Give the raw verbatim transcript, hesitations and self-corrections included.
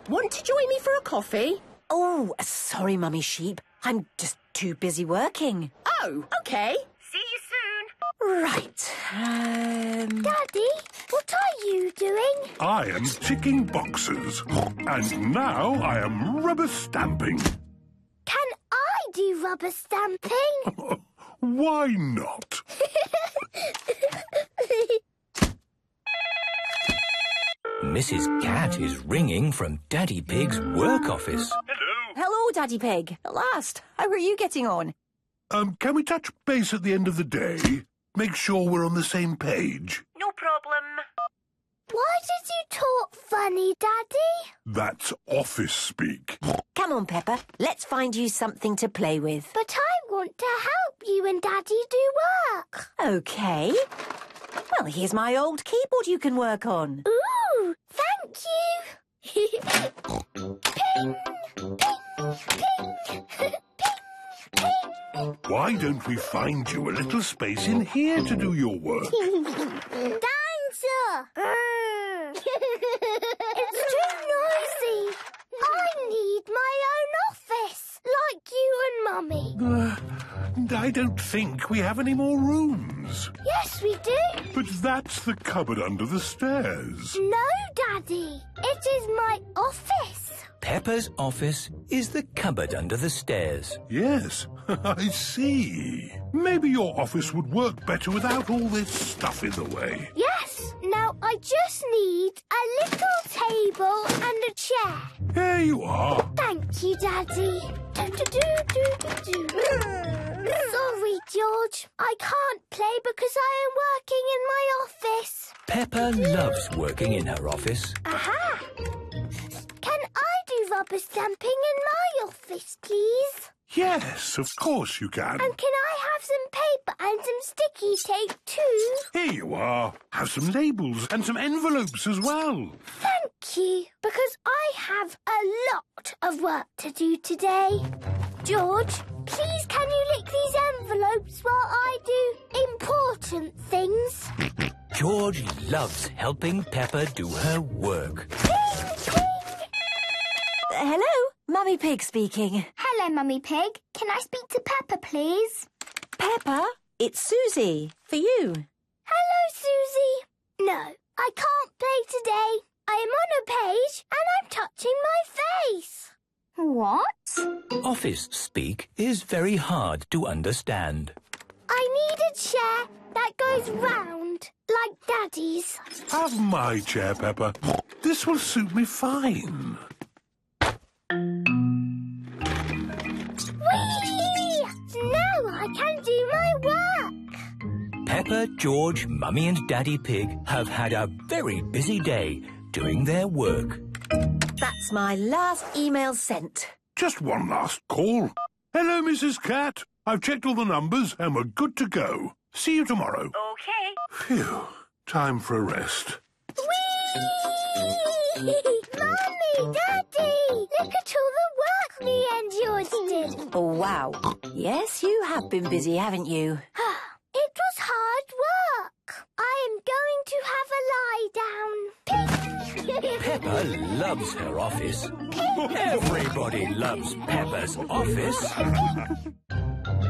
Want to join me for a coffee? Oh, sorry, Mummy Sheep. I'm just too busy working. Oh, OK. See you soon. Right. Um... Daddy, what are you doing? I am ticking boxes. And now I am rubber stamping. Can I do rubber stamping? Why not? Missus Cat is ringing from Daddy Pig's work office. Hello. Hello, Daddy Pig. At last. How are you getting on? Um, can we touch base at the end of the day? Make sure we're on the same page. No problem. Why did you talk funny, Daddy? That's office speak. Come on, Peppa. Let's find you something to play with. But I want to help you and Daddy do work. OK. Well, here's my old keyboard you can work on. Ooh, thank you. Ping, ping, ping, ping, ping. Why don't we find you a little space in here to do your work? Thanks, sir. It's too noisy. I need my own office, like you and Mummy. Uh, I don't think we have any more rooms. Yes, we do. But that's the cupboard under the stairs. No, Daddy. It is my office. Peppa's office is the cupboard under the stairs. Yes, I see. Maybe your office would work better without all this stuff in the way. Yes. Now I just need a little table and a chair. Here you are. Thank you, Daddy. Do, do, do, do, do, do. Sorry, George. I can't play because I am working in my office. Peppa loves working in her office. Aha! Can I do rubber stamping in my office, please? Yes, of course you can. And can I have some paper and some sticky tape too? Here you are. Have some labels and some envelopes as well. Thank you, because I have a lot of work to do today. George, please can you lick these envelopes while I do important things? George loves helping Peppa do her work. Ping, ping. Uh, hello? Mummy Pig speaking. Hello, Mummy Pig. Can I speak to Peppa, please? Peppa, it's Susie. For you. Hello, Susie. No, I can't play today. I am on a page and I'm touching my face. What? Office speak is very hard to understand. I need a chair that goes round, like Daddy's. Have my chair, Peppa. This will suit me fine. Whee! Now I can do my work. Peppa, George, Mummy and Daddy Pig have had a very busy day doing their work. That's my last email sent. Just one last call. Hello, Missus Cat. I've checked all the numbers and we're good to go. See you tomorrow. OK. Phew. Time for a rest. Whee! Mummy, Daddy, look at all the work me and George did. Oh, wow. Yes, you have been busy, haven't you? It was hard work. I am going to have a lie down. Peppa loves her office. Everybody loves Peppa's office.